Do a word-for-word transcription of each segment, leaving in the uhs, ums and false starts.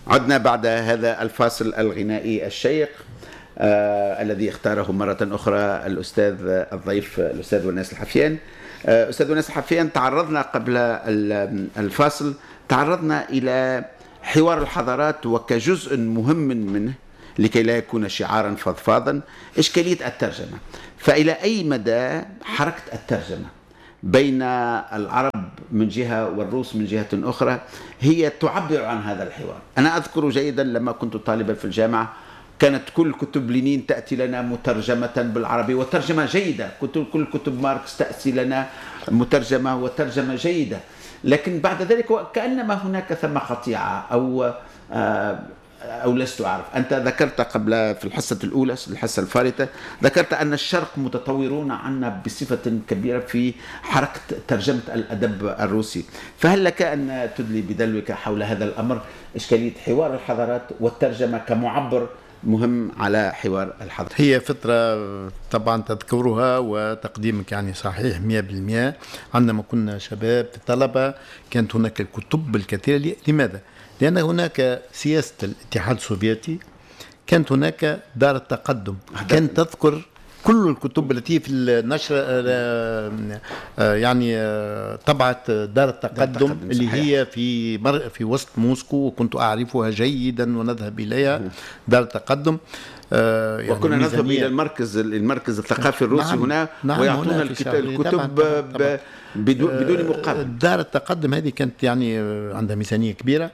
عدنا بعد هذا الفاصل الغنائي الشيق آه الذي اختاره مرة أخرى الأستاذ الضيف الأستاذ وناس الحفيان. آه أستاذ وناس الحفيان، تعرضنا قبل الفاصل تعرضنا إلى حوار الحضارات وكجزء مهم منه لكي لا يكون شعارا فضفاضا إشكالية الترجمة. فإلى أي مدى حركة الترجمة بين العرب من جهة والروس من جهة أخرى هي تعبر عن هذا الحوار؟ أنا أذكر جيدا لما كنت طالبا في الجامعة كانت كل كتب لينين تأتي لنا مترجمة بالعربي وترجمة جيدة، كل كتب ماركس تأتي لنا مترجمة وترجمة جيدة، لكن بعد ذلك كأنما هناك ثم قطيعة أو آه أو لست أعرف. أنت ذكرت قبل في الحصة الأولى الحصة الفارطة ذكرت أن الشرق متطورون عنا بصفة كبيرة في حركة ترجمة الأدب الروسي، فهل لك أن تدلي بدلوك حول هذا الأمر، إشكالية حوار الحضارات والترجمة كمعبر مهم على حوار الحضارات؟ هي فترة طبعا تذكرها وتقديمك يعني صحيح مئة بالمئة. عندما كنا شباب طلبة كانت هناك الكتب الكثيرة. لماذا؟ لأن هناك سياسة الاتحاد السوفيتي، كانت هناك دار التقدم، كانت تذكر كل الكتب التي في النشر يعني طبعت دار التقدم اللي هي في مر في وسط موسكو، وكنت أعرفها جيدا ونذهب إليها دار التقدم. يعني وكنا نذهب إلى المركز المركز الثقافي الروسي. نعم هنا نعم ويعطونا الكتب بدون مقابل. دار التقدم هذه كانت يعني عندها ميزانية كبيرة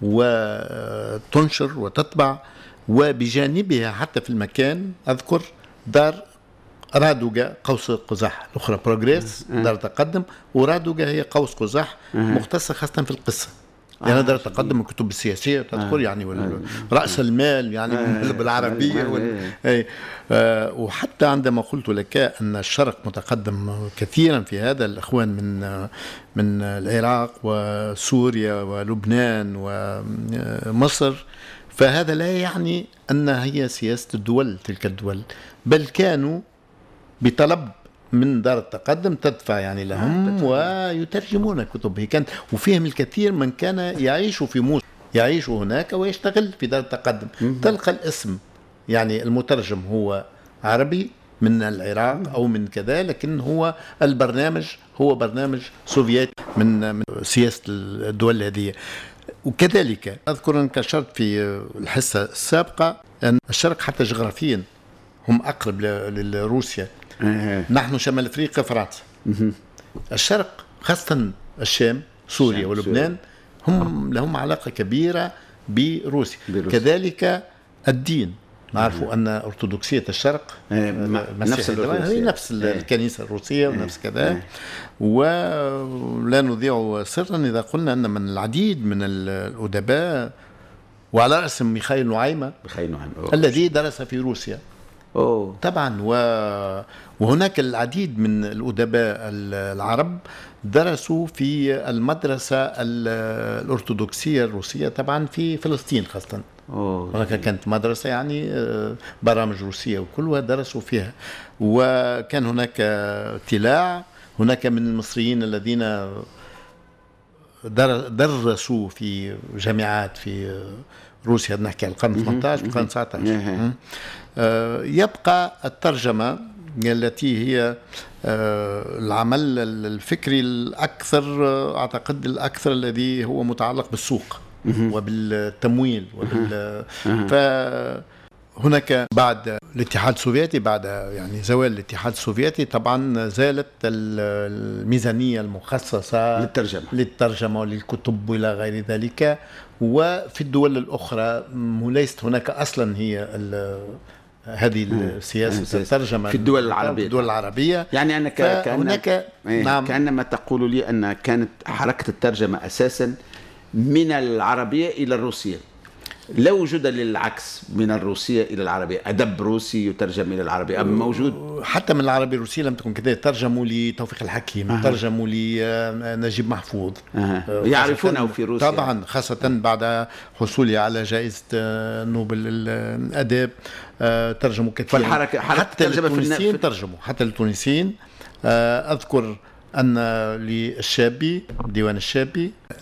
وتنشر وتطبع، وبجانبها حتى في المكان أذكر دار رادوغا قوس قزح، الأخرى بروغريس دار تقدم، ورادوغا هي قوس قزح مختصة خاصة في القصة. يعني دار تقدم الكتب السياسية تذكر يعني رأس المال يعني بالعربية وال... آه وحتى عندما قلت لك أن الشرق متقدم كثيرا في هذا، الأخوان من من العراق وسوريا ولبنان ومصر، فهذا لا يعني أن هي سياسة الدول تلك الدول، بل كانوا بطلب من دار التقدم تدفع يعني لهم ويترجمون كتبه. كان وفيهم الكثير من كان يعيش في موسكو، يعيش هناك ويشتغل في دار التقدم. تلقى الاسم يعني المترجم هو عربي من العراق أو من كذا، لكن هو البرنامج هو برنامج سوفيتي من من سياسة الدول هذه. وكذلك أذكر أن كشرت في الحصة السابقة أن الشرق حتى جغرافيا هم أقرب لروسيا. نحن شمال أفريقيا فرنسا، الشرق خاصة الشام سوريا ولبنان هم لهم علاقة كبيرة بروسيا. كذلك الدين، نعرف أن أرثوذكسية الشرق نفس هي نفس الكنيسة الروسية ونفس كذا. ولا نذيع سرا إذا قلنا أن من العديد من الأدباء وعلى رأسهم ميخائيل نعيمة الذي درس في روسيا. أوه. طبعا و... وهناك العديد من الأدباء العرب درسوا في المدرسة الأرثوذكسية الروسية طبعا في فلسطين خاصة. هناك كانت مدرسة يعني برامج روسية وكلها درسوا فيها، وكان هناك اطلاع. هناك من المصريين الذين درسوا في جامعات في روسيا، نحكي عن القرن ثمانية عشر القرن تسعة عشر. يبقى الترجمة التي هي العمل الفكري الأكثر، أعتقد الأكثر الذي هو متعلق بالسوق وبالتمويل وبال... فهناك بعد الاتحاد السوفيتي، بعد يعني زوال الاتحاد السوفيتي طبعا زالت الميزانية المخصصة للترجمة للترجمة وللكتب وإلى غير ذلك. وفي الدول الأخرى ليست هناك أصلا هي هذه السياسة الترجمة في الدول العربية. الدول العربية يعني أنا كأنك نعم كأنما تقول لي أن كانت حركة الترجمة أساسا من العربية إلى الروسية، لا وجود للعكس من الروسية إلى العربية. أدب روسي يترجم إلى العربية أم موجود؟ حتى من العربية الروسية لم تكن كذلك. ترجموا لتوفيق الحكيم، أه. ترجموا لنجيب محفوظ، أه. يعرفونه في روسيا طبعا، خاصة بعد حصوله على جائزة نوبل الأدب. ترجموا كثير. فالحركة حتى التونسيين ترجموا، حتى التونسيين. أذكر أن للشابي ديوان الشابي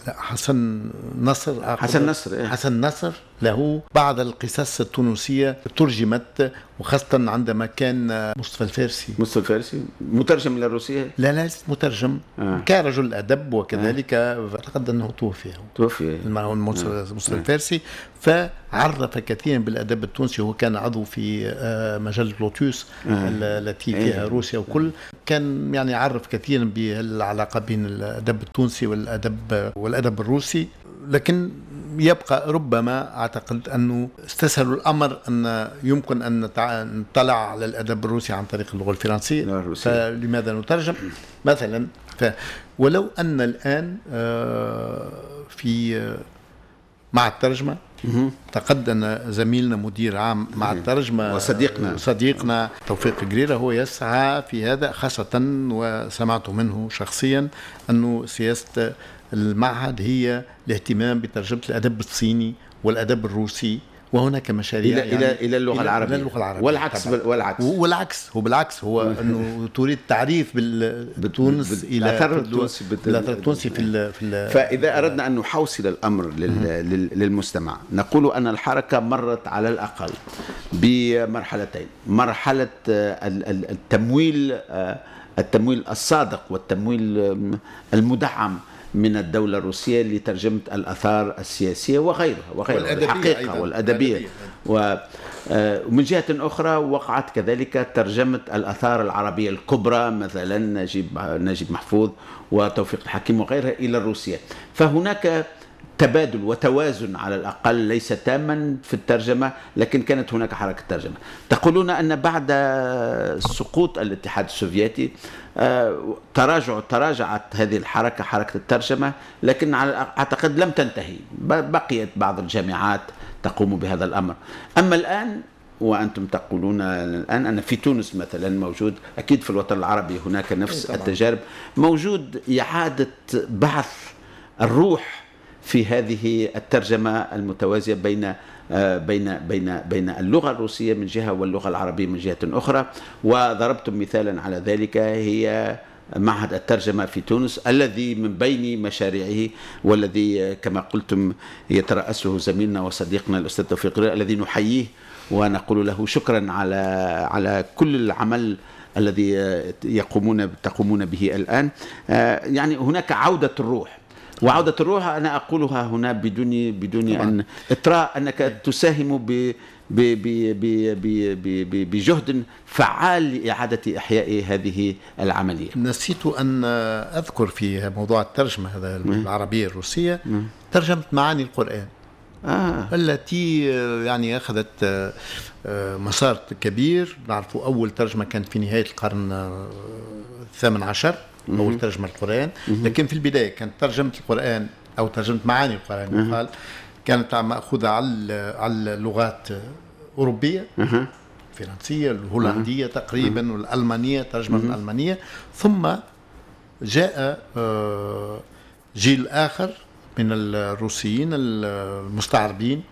لا حسن نصر حسن نصر إيه؟ حسن نصر له بعض القصص التونسية ترجمت، وخاصة عندما كان مصطفى الفارسي مصطفى الفارسي مترجم إلى الروسية؟ لا لا مترجم آه. كرجل أدب وكذلك آه. أعتقد أنه توفي توفي مصطفى الفارسي، فعرف كثيرا بالأدب التونسي. هو كان عضو في مجلة لوتوس آه. التي فيها آه. روسيا وكل، كان يعني عرف كثيرا بالعلاقة بين الأدب التونسي والأدب والأدب الروسي. لكن يبقى ربما أعتقد أنه استسهلوا الأمر أن يمكن أن نطلع على الأدب الروسي عن طريق اللغة الفرنسية، فلماذا نترجم مثلا. ف ولو أن الآن في مع الترجمة تقدم زميلنا مدير عام مع الترجمة وصديقنا صديقنا توفيق قريرة، هو يسعى في هذا خاصة، وسمعت منه شخصيا أنه سياسة المعهد هي الاهتمام بترجمة الأدب الصيني والأدب الروسي، وهناك مشاريع إلى يعني إلى اللغة إلى العربية, اللغة العربية والعكس والعكس والعكس هو بالعكس هو أنه تريد تعريف بالتونس إلى الأثر التونسي الأثر التونسي في في فإذا أردنا أن نحوصل الأمر للمستمع نقول أن الحركة مرت على الأقل بمرحلتين: مرحلة التمويل التمويل الصادق والتمويل المدعم من الدولة الروسية لترجمة الآثار السياسية وغيرها وغيرها الحقيقة والأدبية. ومن جهة أخرى وقعت كذلك ترجمة الآثار العربية الكبرى مثلا نجيب نجيب محفوظ وتوفيق الحكيم وغيرها إلى الروسية. فهناك تبادل وتوازن على الأقل، ليس تاما في الترجمة، لكن كانت هناك حركة ترجمة. تقولون أن بعد سقوط الاتحاد السوفيتي تراجع تراجعت هذه الحركة حركة الترجمة، لكن أعتقد لم تنتهي، بقيت بعض الجامعات تقوم بهذا الأمر. أما الآن وأنتم تقولون الآن أن في تونس مثلا موجود، أكيد في الوطن العربي هناك نفس التجارب، موجود إعادة بعث الروح في هذه الترجمة المتوازية بين بين بين بين اللغة الروسية من جهة واللغة العربية من جهة أخرى. وضربتم مثالا على ذلك هي معهد الترجمة في تونس، الذي من بين مشاريعه والذي كما قلتم يترأسه زميلنا وصديقنا الأستاذ توفيق قريرة، الذي نحييه ونقول له شكرا على على كل العمل الذي يقومون تقومون به الآن. يعني هناك عودة الروح، وعودة الروح أنا أقولها هنا بدون بدون أن ترى أنك تساهم ب بجهد فعال لإعادة إحياء هذه العملية. نسيت أن أذكر في موضوع الترجمة هذا العربية الروسية ترجمة معاني القرآن آه. التي يعني أخذت مسار كبير. نعرف أول ترجمة كانت في نهاية القرن الثامن عشر، أول ترجمة القرآن، لكن في البداية كانت ترجمة القرآن أو ترجمة معاني القرآن يقال كانت مأخوذة على على اللغات أوروبية، الفرنسية الهولندية تقريبا والألمانية، ترجمة الألمانية. ثم جاء جيل آخر من الروسيين المستعربين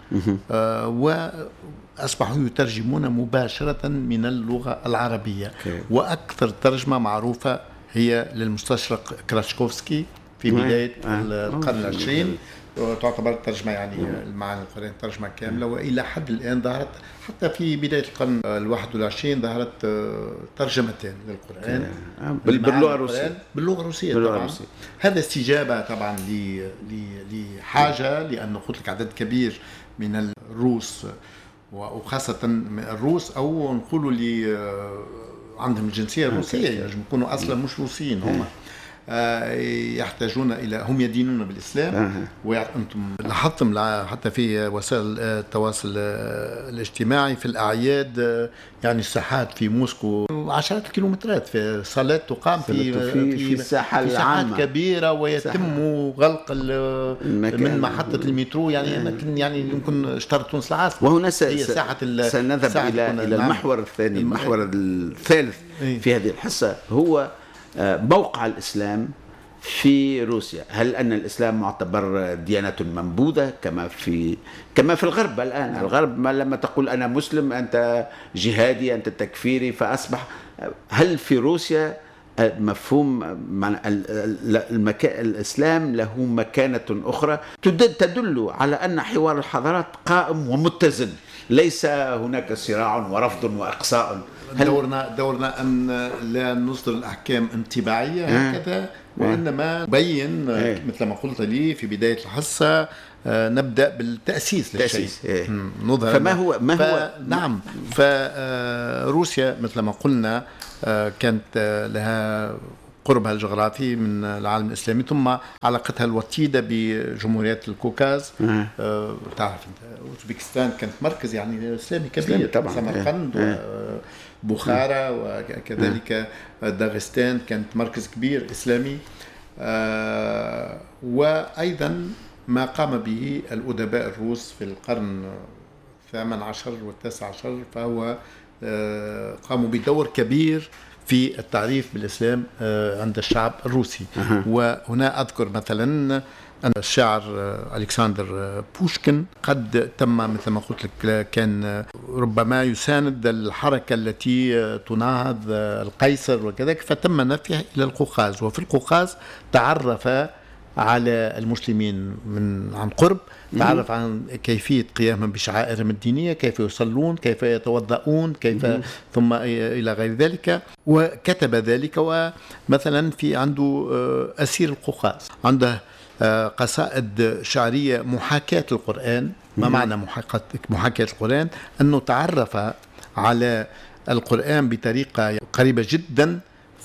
وأصبحوا يترجمون مباشرة من اللغة العربية. وأكثر ترجمة معروفة هي للمستشرق كراشكوفسكي في بداية القرن العشرين، تعتبر ترجمة يعني المعاني القرآن ترجمة كاملة، وإلى حد الآن ظهرت حتى في بداية القرن الواحد والعشرين ظهرت ترجمتين للقرآن باللغة الروسية باللغة الروسية طبعا. هذا استجابة طبعا لحاجة، لأن قلت لك عدد كبير من الروس وخاصة الروس أو نقولوا لي عندهم الجنسية الروسية، يعني يكونوا أصلا مش روسيين، هم يحتاجون إلى هم يدينون بالإسلام. وأنتم لاحظتم حتى في وسائل التواصل الاجتماعي في الأعياد، يعني الساحات في موسكو عشرات الكيلومترات في صالات تقام في في, في, في ساحة في ساحات كبيرة، ويتم غلق من محطة المترو، يعني أماكن يعني يمكن اشترت تونس العاصمة. وهنا هي ساحة سنذهب إلى إلى المحور الثاني، المحور الثالث في هذه الحصة، هو موقع الإسلام في روسيا. هل أن الإسلام معتبر ديانة منبوذة كما في كما في الغرب الآن؟ الغرب ما لما تقول أنا مسلم أنت جهادي أنت تكفيري، فأصبح هل في روسيا مفهوم معنى المكا... الإسلام له مكانة أخرى تدل على أن حوار الحضارات قائم ومتزن، ليس هناك صراع ورفض وإقصاء. هل دورنا دورنا أن لا نصدر الأحكام انطباعية هكذا، وإنما نبين مثل ما قلت لي في بداية الحصة، نبدأ بالتأسيس للشيء. نظهر فما هو ما هو نعم. فروسيا مثل ما قلنا كانت لها قربها الجغرافي من العالم الإسلامي، ثم علاقتها الوطيدة بجمهوريات الكوكاز. أه تعرف أوزبكستان كانت مركز يعني إسلامي كبير طبعا، سمرقند وبخارى وكذلك داغستان كانت مركز كبير إسلامي. أه وأيضا ما قام به الأدباء الروس في القرن الثامن عشر والتاسع عشر، فهو أه قاموا بدور كبير في التعريف بالإسلام عند الشعب الروسي. أه. وهنا أذكر مثلا أن الشاعر ألكسندر بوشكين قد تم مثل ما قلت لك كان ربما يساند الحركة التي تناهض القيصر وكذلك، فتم نفيه إلى القوقاز، وفي القوقاز تعرف على المسلمين من عن قرب، تعرف عن كيفية قيامهم بشعائرهم الدينية، كيف يصلون، كيف يتوضؤون، كيف ثم إلى غير ذلك، وكتب ذلك. ومثلا في عنده أسير القوقاز عنده قصائد شعرية محاكاة القرآن. ما معنى محاكاة القرآن؟ أنه تعرف على القرآن بطريقة قريبة جدا،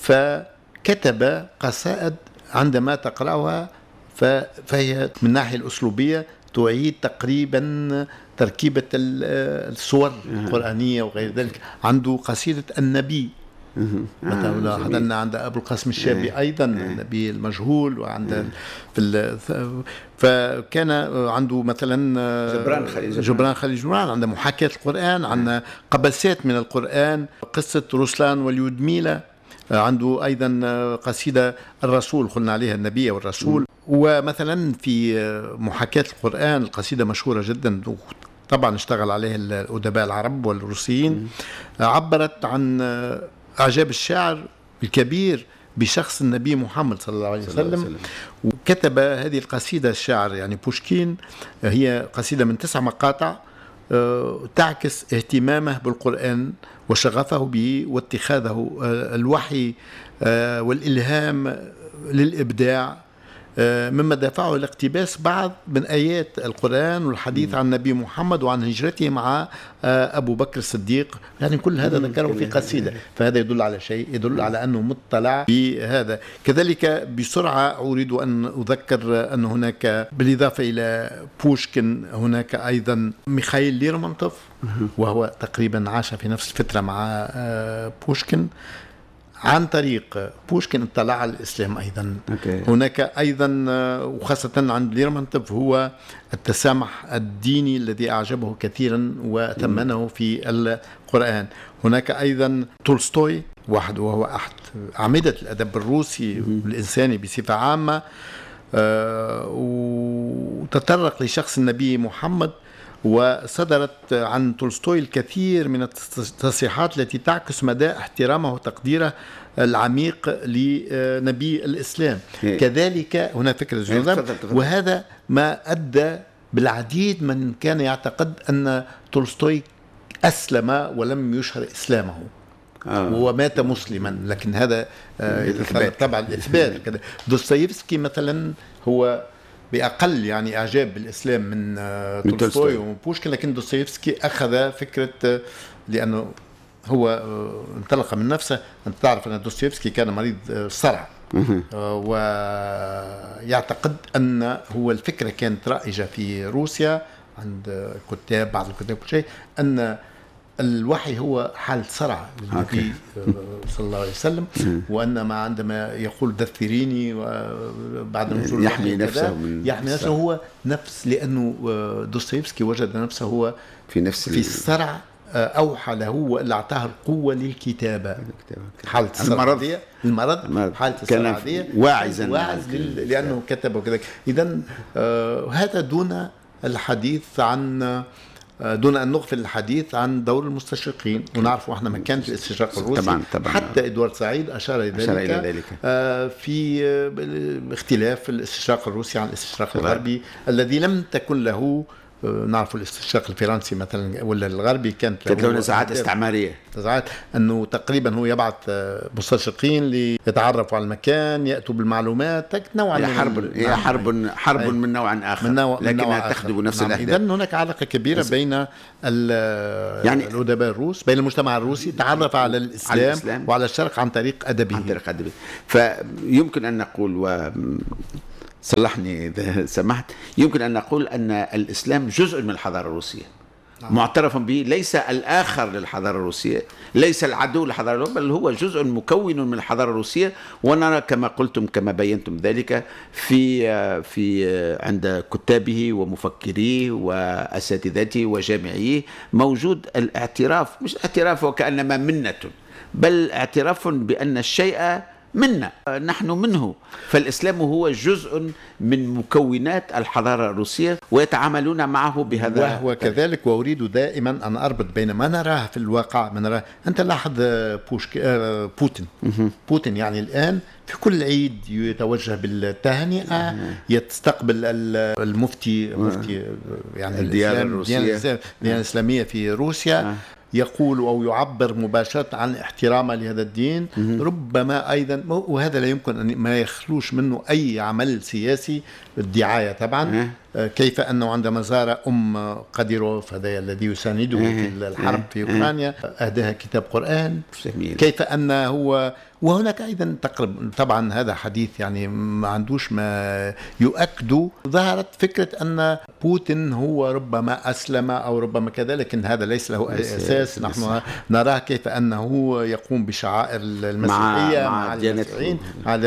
فكتب قصائد عندما تقرأها فهي من الناحية الأسلوبية تعيد تقريبا تركيبة الصور القرآنية وغير ذلك. عنده قصيدة النبي مثلا حضرنا عند أبو القاسم الشابي أيضا النبي المجهول، وعند في فكان عنده مثلا جبران خليل جبران خليل جبران عنده محاكاة القرآن، عندنا قبسات من القرآن، قصة رسلان واليودميلة، عنده أيضا قصيدة الرسول قلنا عليها النبي والرسول. ومثلا في محاكاة القرآن القصيدة مشهورة جدا طبعا اشتغل عليها الأدباء العرب والروسيين، عبرت عن إعجاب الشاعر الكبير بشخص النبي محمد صلى الله عليه وسلم. وكتب هذه القصيدة الشاعر يعني بوشكين، هي قصيدة من تسع مقاطع تعكس اهتمامه بالقرآن وشغفه به واتخاذه الوحي والإلهام للإبداع، مما دفعه لاقتباس بعض من آيات القرآن والحديث عن النبي محمد وعن هجرته مع أبو بكر الصديق. يعني كل هذا ذكره في قصيدة، فهذا يدل على شيء، يدل على أنه مطلع بهذا. كذلك بسرعة أريد أن أذكر أن هناك بالإضافة إلى بوشكين هناك أيضا ميخائيل ليرمونتوف، وهو تقريبا عاش في نفس الفترة مع بوشكين. عن طريق بوشكين اطلع على الإسلام أيضا. أوكي. هناك أيضا وخاصة عند ليرمونتوف هو التسامح الديني الذي أعجبه كثيرا وثمنه في القرآن. هناك أيضا تولستوي واحد وهو أحد أعمدة الأدب الروسي والإنساني بصفة عامة، وتطرق لشخص النبي محمد، وصدرت عن تولستوي الكثير من التصريحات التي تعكس مدى احترامه وتقديره العميق لنبي الإسلام. هي. كذلك هنا فكرة الجذام، وهذا ما أدى بالعديد من كان يعتقد أن تولستوي أسلم ولم يشهر إسلامه. آه. ومات مسلما، لكن هذا طبعا الإثبات كده. دوستويفسكي مثلا هو بأقل يعني إعجاب بالإسلام من تولستوي وبوشكين، لكن دوستويفسكي أخذ فكرة لأنه هو انطلق من نفسه. أنت تعرف أن دوستويفسكي كان مريض صرع، ويعتقد أن هو الفكرة كانت رائجة في روسيا عند كتاب بعض الكتاب شيء أن الوحي هو حال صرع للنبي صلى الله عليه وسلم، وأن ما عندما يقول دثريني وبعد نزول يحمي نفسه يحمي نفسه هو نفس، لأنه دوستويفسكي وجد نفسه هو في نفس في الصرع أوحى له وإلا أعطاه القوة للكتابة. حالة المرض المرض حالة الصرع واعزا واعز لأنه كتب وكذا. إذن هذا دون الحديث عن دون أن نغفل الحديث عن دور المستشرقين، ونعرف احنا مكانة الاستشراق الروسي. طبعا طبعا حتى إدوارد سعيد أشار إلى ذلك, إلى ذلك. في اختلاف الاستشراق الروسي عن الاستشراق الغربي الذي لم تكن له. نعرف الاستشراق الفرنسي مثلا ولا الغربي كانت كانت له نزاعات استعماريه، نزاعات انه تقريبا هو يبعث مستشرقين ليتعرفوا على المكان، ياتوا بالمعلومات، نوعا من حرب هي حرب حرب أي. من نوع اخر، من نوع لكنها تخدم نفس نعم. الاهداف. اذا هناك علاقه كبيره بس. بين يعني الادباء الروس، بين المجتمع الروسي تعرف على الاسلام, على الإسلام وعلى الشرق عن طريق ادبه، عن طريق ادبه. فيمكن ان نقول و صلحني إذا سمحت، يمكن أن نقول أن الإسلام جزء من الحضارة الروسية، نعم. معترف به، ليس الآخر للحضارة الروسية، ليس العدو للحضارة الروسية، بل هو جزء مكون من الحضارة الروسية. ونرى كما قلتم كما بينتم ذلك في في عند كتابه ومفكريه وأساتذته وجامعيه موجود الاعتراف، مش اعتراف وكأنما منة، بل اعتراف بأن الشيء منا، نحن منه. فالإسلام هو جزء من مكونات الحضارة الروسية ويتعاملون معه بهذا. وهو كذلك. وأريد دائما أن أربط بين ما نراه في الواقع، ما نراه. أنت لاحظ بوشك... بوتين بوتين يعني الآن في كل عيد يتوجه بالتهنئة، يستقبل المفتي مفتي يعني الديانة الروسية، الديانة الإسلامية في روسيا، يقول أو يعبر مباشرة عن احترامه لهذا الدين. ربما أيضا، وهذا لا يمكن أن ما يخلوش منه أي عمل سياسي، الدعاية طبعا. كيف أنه عندما زار أم قاديروف هذا الذي يسانده في الحرب في أوكرانيا أهداها كتاب قرآن. كيف أنه هو، وهناك أيضا تقرب طبعا هذا حديث يعني ما عندوش ما يؤكد. ظهرت فكرة أن بوتين هو ربما أسلم أو ربما كذا، لكن هذا ليس له أساس. نحن نراه كيف أنه يقوم بشعائر المسيحية مع, مع المسيحيين،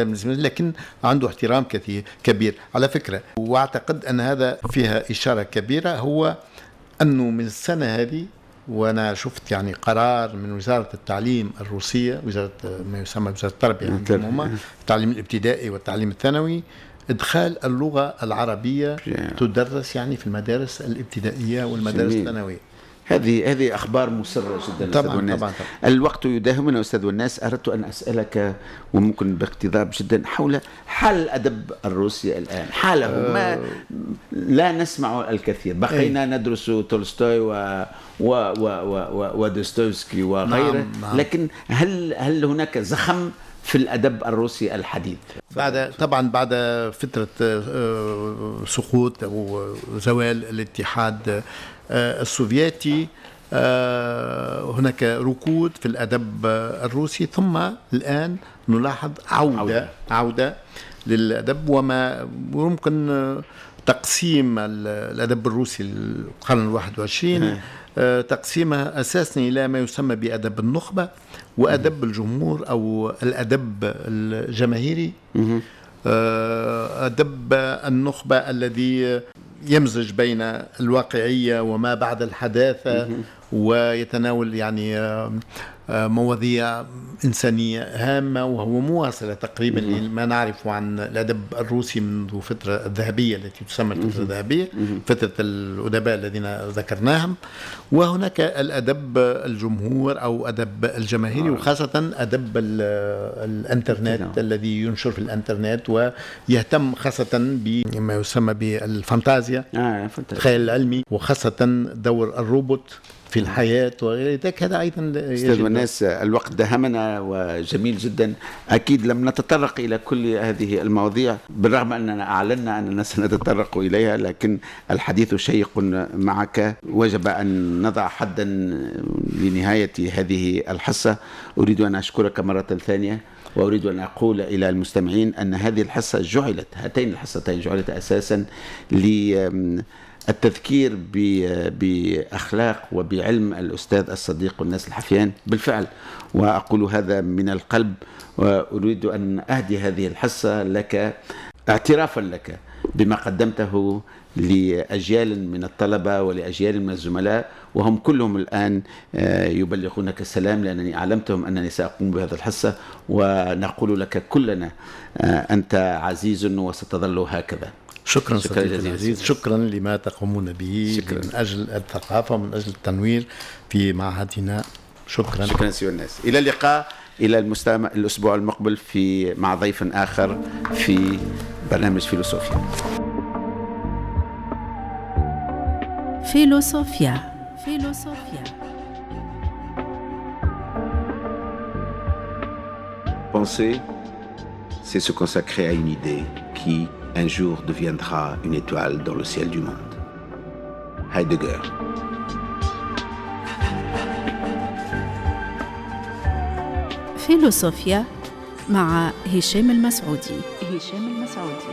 لكن عنده احترام كثير كبير على فكرة. وأعتقد أن هذا فيها إشارة كبيرة، هو أنه من السنة هذه، وأنا شفت يعني قرار من وزارة التعليم الروسية، وزارة ما يسمى وزارة التربية عندهم، التعليم الابتدائي والتعليم الثانوي، إدخال اللغة العربية تدرس يعني في المدارس الابتدائية والمدارس الثانوية. هذه هذه أخبار مسرة جدا. طبعا طبعا, طبعا. الوقت يداهمنا أستاذ والناس. أردت أن أسألك وممكن باقتضاب جدا حول حال الأدب الروسي الآن، حاله. أه ما لا نسمع الكثير، بقينا أي. ندرس تولستوي و و و و ودوستويفسكي وغيره. نعم نعم. لكن هل هل هناك زخم في الأدب الروسي الحديث بعد طبعا بعد فترة سقوط أو زوال الاتحاد السوفيتي؟ هناك ركود في الأدب الروسي، ثم الآن نلاحظ عودة عودة, عودة للأدب. وما يمكن تقسيم الأدب الروسي القرن الواحد والعشرين تقسيمها أساسا إلى ما يسمى بأدب النخبة وأدب الجمهور أو الأدب الجماهيري. أدب النخبة الذي يمزج بين الواقعية وما بعد الحداثة، ويتناول يعني مواضيع إنسانية هامة، وهو مواصلة تقريبا لما نعرف عن الأدب الروسي منذ فترة الذهبية التي تسمى الفترة الذهبية، فترة الأدباء الذين ذكرناهم. وهناك الأدب الجمهور أو أدب الجماهيري، وخاصة أدب الإنترنت الذي ينشر في الإنترنت ويهتم خاصة بما يسمى بالفانتازيا، الخيال العلمي، وخاصة دور الروبوت في الحياة وغير ذلك. هذا أيضا أستاذ والناس، الوقت دهمنا وجميل جدا. أكيد لم نتطرق إلى كل هذه المواضيع بالرغم أننا أعلنا أننا سنتطرق إليها، لكن الحديث شيق معك. وجب أن نضع حدا لنهاية هذه الحصة. أريد أن أشكرك مرة ثانية، وأريد أن أقول إلى المستمعين أن هذه الحصة جعلت، هاتين الحصتين جعلت أساسا ل التذكير بأخلاق وبعلم الأستاذ الصديق والناس الحفيان بالفعل، وأقول هذا من القلب. وأريد أن أهدي هذه الحصة لك اعترافا لك بما قدمته لأجيال من الطلبة ولأجيال من الزملاء، وهم كلهم الآن يبلغونك السلام، لأنني أعلمتهم أنني سأقوم بهذا الحصة، ونقول لك كلنا أنت عزيز وستظل هكذا. شكرا, شكرا صديقي جزيلا. العزيز، شكرا لما تقومون به شكرا. من أجل الثقافة ومن أجل التنوير في معهدنا. شكرا. شكرا سيد الناس. إلى اللقاء، إلى المستمع الأسبوع المقبل في مع ضيف آخر في برنامج فيلوسوفيا. فيلوسوفيا فيلوسوفيا Penser, c'est se consacrer à une idée qui, un jour, deviendra une étoile dans le ciel du monde. Heidegger. فيلوسوفيا مع هشام المسعودي. هشام المسعودي.